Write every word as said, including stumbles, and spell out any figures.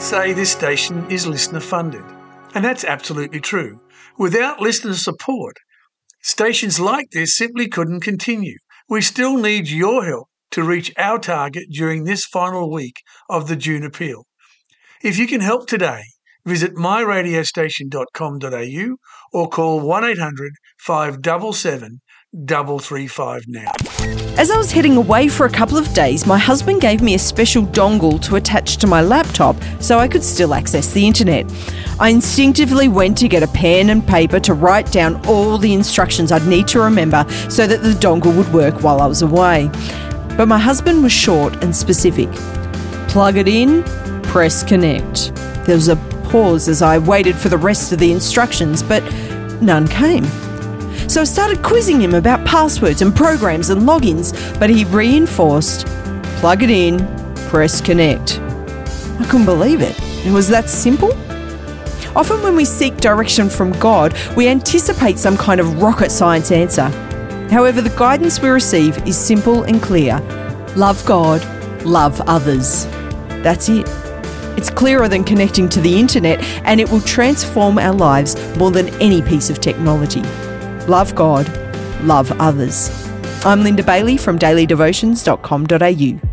say this station is listener funded, and that's absolutely true. Without listener support, stations like this simply couldn't continue. We still need your help to reach our target during this final week of the June appeal. If you can help today, visit my radio station dot com dot a u or call one eight hundred five seven seven three three five now. As I was heading away for a couple of days, my husband gave me a special dongle to attach to my laptop so I could still access the internet. I instinctively went to get a pen and paper to write down all the instructions I'd need to remember so that the dongle would work while I was away. But my husband was short and specific. Plug it in, press connect. There was a pause as I waited for the rest of the instructions, but none came. So I started quizzing him about passwords and programs and logins, but he reinforced, plug it in, press connect. I couldn't believe it. It was that simple. Often when we seek direction from God, we anticipate some kind of rocket science answer. However, the guidance we receive is simple and clear. Love God, love others. That's it. It's clearer than connecting to the internet, and it will transform our lives more than any piece of technology. Love God, love others. I'm Linda Bailey from daily devotions dot com dot a u.